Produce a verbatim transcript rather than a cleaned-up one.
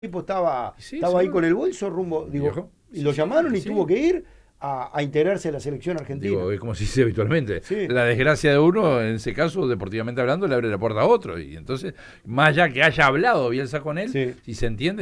tipo estaba, Sí, estaba sí, ahí no. con el bolso rumbo, digo, Viejo. y lo Sí, llamaron y sí. tuvo que ir a, a integrarse a la selección argentina. Digo, es como se dice habitualmente. Sí. La desgracia de uno, en ese caso, deportivamente hablando, le abre la puerta a otro. Y entonces, más allá que haya hablado Bielsa con él, Sí. si se entiende